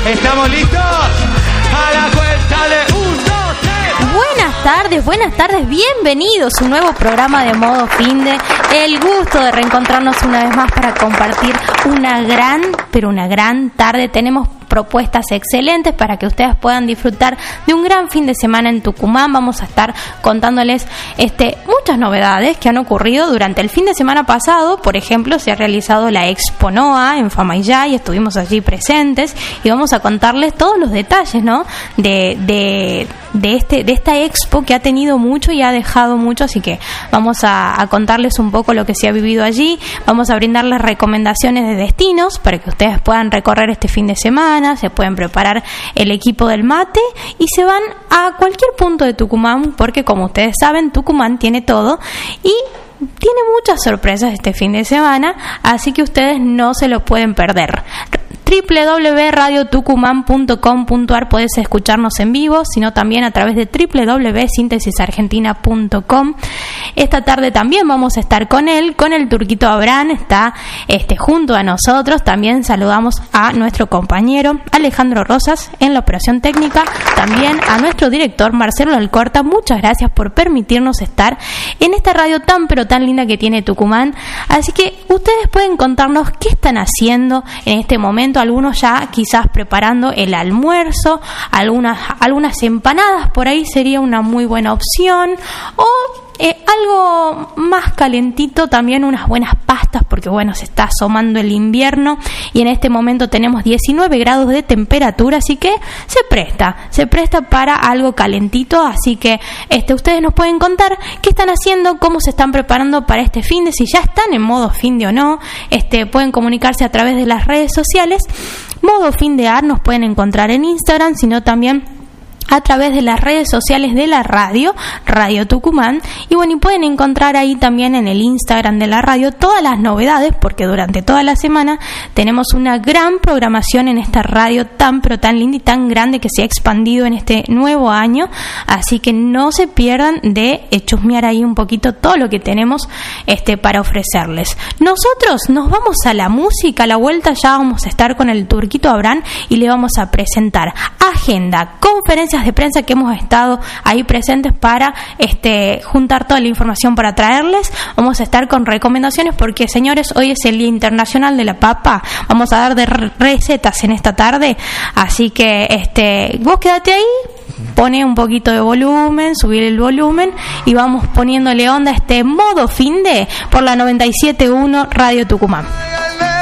¿Estamos listos? A la cuenta de 1, 2, 3. Buenas tardes, bienvenidos a un nuevo programa de Modo Finde. El gusto de reencontrarnos una vez más para compartir una gran tarde. Tenemos propuestas excelentes para que ustedes puedan disfrutar de un gran fin de semana en Tucumán. Vamos a estar contándoles muchas novedades que han ocurrido durante el fin de semana pasado. Por ejemplo, se ha realizado la Expo NOA en Famayá y estuvimos allí presentes y vamos a contarles todos los detalles, ¿no? de esta expo que ha tenido mucho y ha dejado mucho, así que vamos a contarles un poco lo que se ha vivido allí. Vamos a brindarles recomendaciones de destinos para que ustedes puedan recorrer este fin de semana. Se pueden preparar el equipo del mate y se van a cualquier punto de Tucumán, porque como ustedes saben, Tucumán tiene todo y tiene muchas sorpresas este fin de semana, así que ustedes no se lo pueden perder. www.radiotucuman.com.ar puedes escucharnos en vivo, sino también a través de www.sintesisargentina.com. Esta tarde también vamos a estar con el Turquito Abrán, está junto a nosotros. También saludamos a nuestro compañero Alejandro Rosas en la operación técnica, también a nuestro director Marcelo Alcorta. Muchas gracias por permitirnos estar en esta radio tan pero tan linda que tiene Tucumán. Así que ustedes pueden contarnos qué están haciendo en este momento. Algunos ya quizás preparando el almuerzo, algunas empanadas por ahí sería una muy buena opción, o algo más calentito, también unas buenas pastas, porque bueno, se está asomando el invierno y en este momento tenemos 19 grados de temperatura, así que se presta para algo calentito. Así que ustedes nos pueden contar qué están haciendo, cómo se están preparando para este fin de, si ya están en modo finde o no. Pueden comunicarse a través de las redes sociales. Modo Findear nos pueden encontrar en Instagram, sino también a través de las redes sociales de la Radio Tucumán. Y bueno, y pueden encontrar ahí también en el Instagram de la radio todas las novedades, porque durante toda la semana tenemos una gran programación en esta radio tan pero tan linda y tan grande que se ha expandido en este nuevo año. Así que no se pierdan de chusmear ahí un poquito todo lo que tenemos para ofrecerles. Nosotros nos vamos a la música. A la vuelta ya vamos a estar con el Turquito Abrán y le vamos a presentar agenda, conferencias de prensa que hemos estado ahí presentes para juntar toda la información para traerles. Vamos a estar con recomendaciones porque, señores, hoy es el Día Internacional de la Papa. Vamos a dar de recetas en esta tarde, así que vos quédate ahí, pone un poquito de volumen, subir el volumen y vamos poniéndole onda a Modo Finde por la 97.1 Radio Tucumán.